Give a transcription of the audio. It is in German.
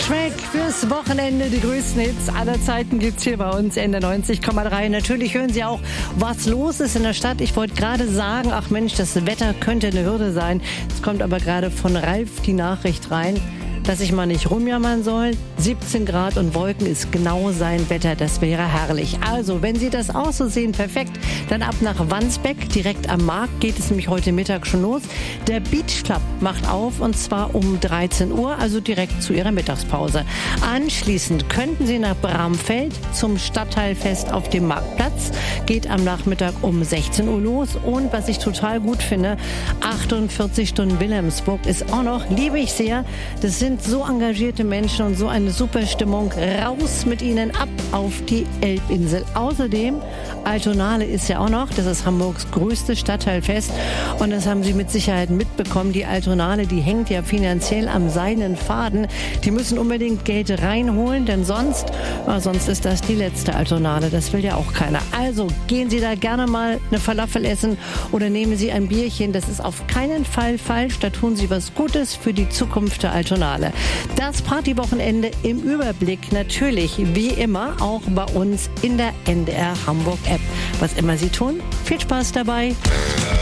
Track fürs Wochenende. Die größten Hits aller Zeiten gibt's hier bei uns in der 90,3. Natürlich hören Sie auch, was los ist in der Stadt. Ich wollte gerade sagen, ach Mensch, das Wetter könnte eine Hürde sein. Es kommt aber gerade von Ralf die Nachricht rein, dass ich mal nicht rumjammern soll. 17 Grad und Wolken ist genau sein Wetter. Das wäre herrlich. Also, wenn Sie das auch so sehen, perfekt. Dann ab nach Wandsbek. Direkt am Markt geht es nämlich heute Mittag schon los. Der Beach Club macht auf und zwar um 13 Uhr, also direkt zu Ihrer Mittagspause. Anschließend könnten Sie nach Bramfeld zum Stadtteilfest auf dem Marktplatz. Geht am Nachmittag um 16 Uhr los. Und was ich total gut finde, 48 Stunden Wilhelmsburg ist auch noch, liebe ich sehr. Das sind so engagierte Menschen und so eine super Stimmung. Raus mit ihnen, ab auf die Elbinsel. Außerdem, Altonale ist ja auch noch, das ist Hamburgs größtes Stadtteilfest. Und das haben Sie mit Sicherheit mitbekommen. Die Altonale, die hängt ja finanziell am seidenen Faden. Die müssen unbedingt Geld reinholen, denn sonst ist das die letzte Altonale. Das will ja auch keiner. Also gehen Sie da gerne mal eine Falafel essen oder nehmen Sie ein Bierchen. Das ist auf keinen Fall falsch. Da tun Sie was Gutes für die Zukunft der Altonale. Das Partywochenende im Überblick natürlich wie immer auch bei uns in der NDR Hamburg App. Was immer Sie tun, viel Spaß dabei.